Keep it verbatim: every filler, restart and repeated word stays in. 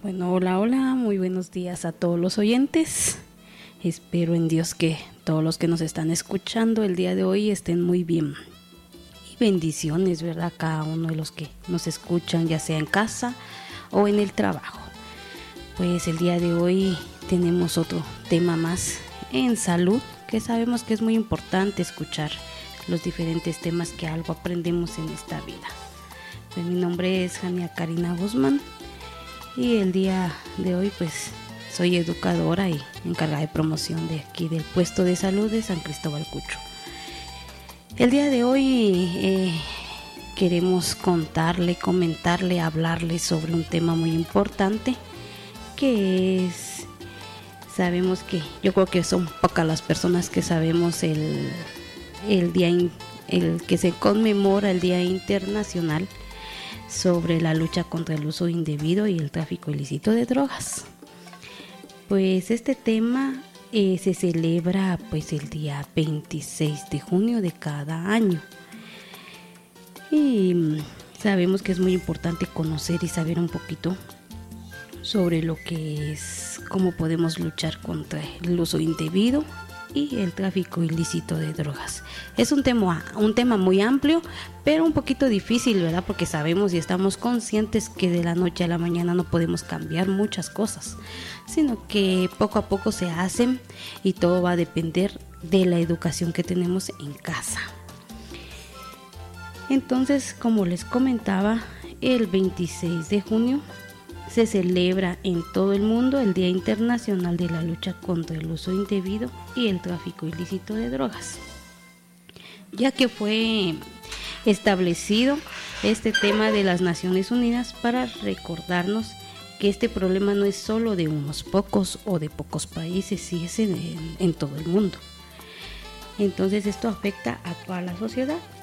Bueno, hola, hola, muy buenos días a todos los oyentes. Espero en Dios que todos los que nos están escuchando el día de hoy estén muy bien. Y bendiciones, ¿verdad? Cada uno de los que nos escuchan, ya sea en casa o en el trabajo. Pues el día de hoy tenemos otro tema más en salud, que sabemos que es muy importante escuchar los diferentes temas que algo aprendemos en esta vida. Pues mi nombre es Jania Karina Guzmán. Y el día de hoy pues soy educadora y encargada de promoción de aquí del puesto de salud de San Cristóbal Cucho. El día de hoy eh, queremos contarle, comentarle, hablarle sobre un tema muy importante que es, sabemos que, yo creo que son pocas las personas que sabemos el, el día, el que se conmemora el Día Internacional sobre la lucha contra el uso indebido y el tráfico ilícito de drogas. Pues este tema eh, se celebra pues el día veintiséis de junio de cada año. Y sabemos que es muy importante conocer y saber un poquito sobre lo que es, cómo podemos luchar contra el uso indebido y el tráfico ilícito de drogas. Es un tema, un tema muy amplio, pero un poquito difícil, ¿verdad? Porque sabemos y estamos conscientes que de la noche a la mañana no podemos cambiar muchas cosas, sino que poco a poco se hacen y todo va a depender de la educación que tenemos en casa. Entonces, como les comentaba, el veintiséis de junio se celebra en todo el mundo el Día Internacional de la Lucha contra el Uso Indebido y el Tráfico Ilícito de Drogas, ya que fue establecido este tema de las Naciones Unidas para recordarnos que este problema no es solo de unos pocos o de pocos países, sí es en, en todo el mundo. Entonces esto afecta a toda la sociedad